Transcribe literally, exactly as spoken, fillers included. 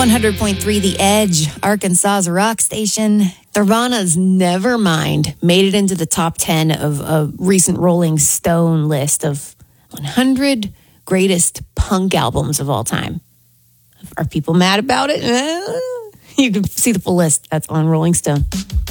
one hundred point three The Edge, Arkansas's rock station. Nirvana's Nevermind made it into the top ten of a recent Rolling Stone list of one hundred greatest punk albums of all time. Are people mad about it? Eh, you can see the full list. That's on Rolling Stone.